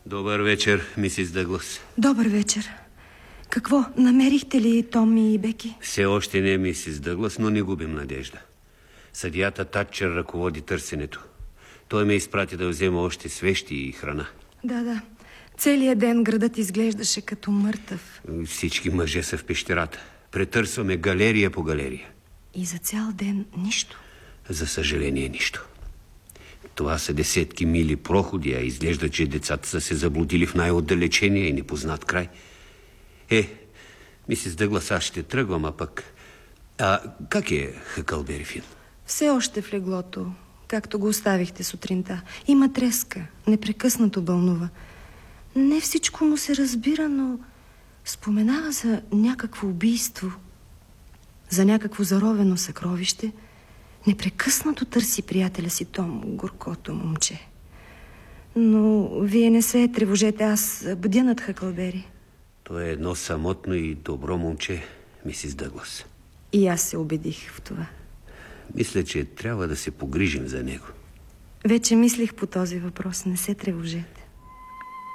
Добър вечер, мисис Дъглас. Добър вечер. Какво, намерихте ли Томи и Беки? Все още не, мисис Дъглас, но не губим надежда. Съдията Татчер ръководи търсенето. Той ме изпрати да взема още свещи и храна. Да. Целият ден градът изглеждаше като мъртъв. Всички мъже са в пещерата. Претърсваме галерия по галерия. И за цял ден нищо? За съжаление, нищо. Това са десетки мили проходи, а изглежда, че децата са се заблудили в най-отдалечения и непознат край. Мисис Дъглас, аз ще тръгвам, а пък... как е Хъкълбери Фин? Все още в леглото, както го оставихте сутринта. Има треска, непрекъснато бълнува. Не всичко му се разбира, но споменава за някакво убийство, за някакво заровено съкровище. Непрекъснато търси приятеля си Том, горкото момче. Но вие не се тревожете, аз бдя над Хъкълбери. Той е едно самотно и добро момче, мисис Дъглас. И аз се убедих в това. Мисля, че трябва да се погрижим за него. Вече мислих по този въпрос, не се тревожете.